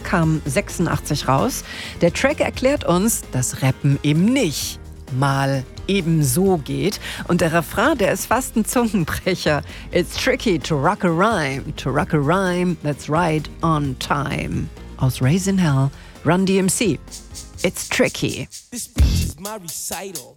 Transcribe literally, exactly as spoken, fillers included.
kam sechsundachtzig raus. Der Track erklärt uns, dass Rappen eben nicht mal eben so geht. Und der Refrain, der ist fast ein Zungenbrecher. It's tricky to rock a rhyme, to rock a rhyme that's right on time. Aus Raising Hell, Run D M C. It's tricky. This speech is my recital.